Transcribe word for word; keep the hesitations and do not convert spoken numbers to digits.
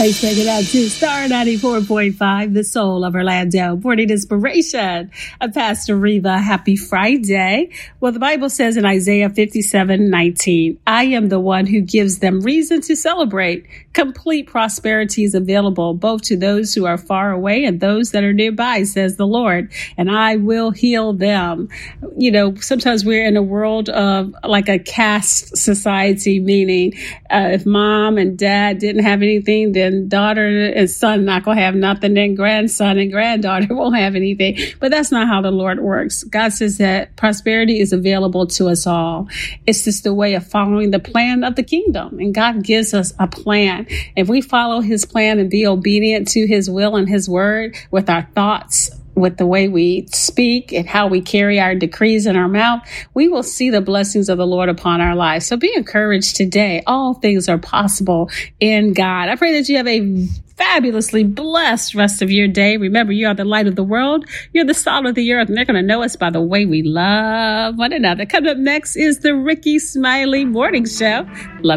Hey, check it out too. Star ninety-four point five, the soul of Orlando. Morning inspiration. I'm Pastor Reva. Happy Friday. Well, the Bible says in Isaiah fifty-seven nineteen, I am the one who gives them reason to celebrate. Complete prosperity is available both to those who are far away and those that are nearby, says the Lord, and I will heal them. You know, sometimes we're in a world of like a caste society, meaning uh, if mom and dad didn't have anything, then daughter and son not going to have nothing, then grandson and granddaughter won't have anything. But that's not how the Lord works. God says that prosperity is available to us all. It's just a way of following the plan of the kingdom. And God gives us a plan. If we follow his plan and be obedient to his will and his word with our thoughts, with the way we speak and how we carry our decrees in our mouth, we will see the blessings of the Lord upon our lives. So be encouraged today. All things are possible in God. I pray that you have a fabulously blessed rest of your day. Remember, you are the light of the world. You're the salt of the earth, and they're going to know us by the way we love one another. Coming up next is the Ricky Smiley Morning Show. Love